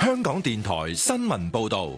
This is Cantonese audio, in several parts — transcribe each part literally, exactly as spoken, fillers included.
香港電台新聞報道。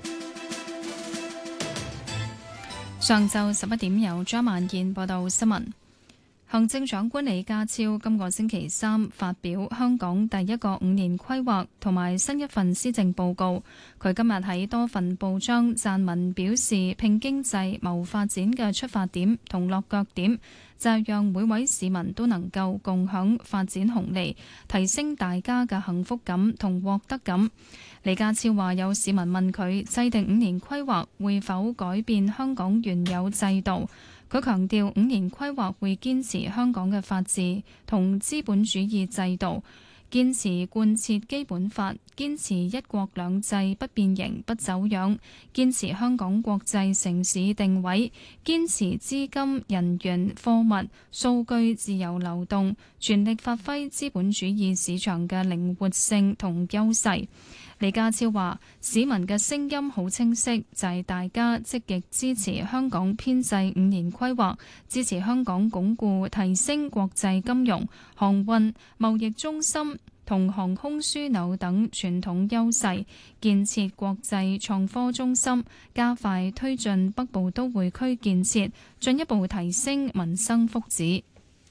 上晝十一點，由張萬燕報道新聞。行政長官李家超今個星期三發表香港第一個五年規劃同埋新一份施政報告。佢今日喺多份報章撰文表示，拼經濟謀發展嘅出發點同落腳點就係讓每位市民都能夠共享發展紅利，提升大家嘅幸福感同獲得感。李家超話，有市民問佢制定五年規劃會否改變香港原有制度。佢強調五年規劃會堅持香港嘅法治同資本主義制度，堅持貫徹基本法，堅持一國兩制不變形不走樣，堅持香港國際城市定位，堅持資金、人員、貨物、數據自由流動，全力發揮資本主義市場嘅靈活性同優勢。李家超話：市民嘅聲音好清晰，就係大家積極支持香港編制五年規劃，支持香港鞏固提升國際金融、航運、貿易中心同航空樞紐等傳統優勢，建設國際創科中心，加快推進北部都會區建設，進一步提升民生福祉。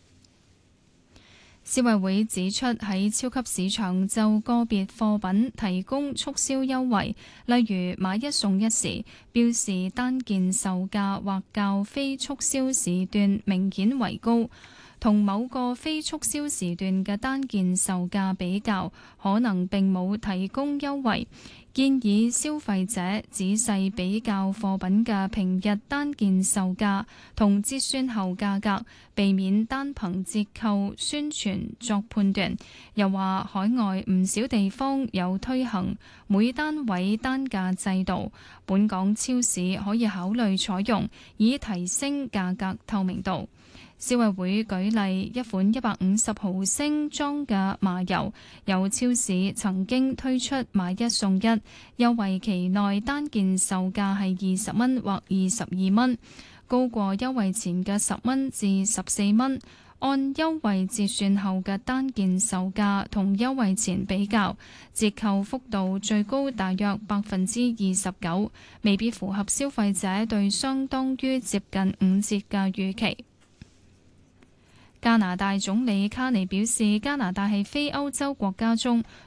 消委會指出，喺超級市場就個別貨品提供促銷優惠，例如買一送一時，標示單件售價或較非促銷時段明顯為高，同某個非促銷時段嘅單件售價比較，可能並冇提供優惠。建議消費者仔細比較貨品嘅平日單件售價同折算後價格，避免單憑折扣宣傳作判斷。又話海外唔少地方有推行每單位單價制度，本港超市可以考慮採用，以提升價格透明度。消委會舉例，一款一百五十毫升裝嘅麻油，有超市曾經推出買一送一，優惠期內單件售價係二十蚊或二十二蚊，高過優惠前嘅十蚊至十四蚊。按優惠折算後嘅單件售價同優惠前比較，折扣幅度最高大約百分之二十九，未必符合消費者對相當於接近五折嘅預期。加拿大總理卡尼表示，加拿大係非歐洲國家中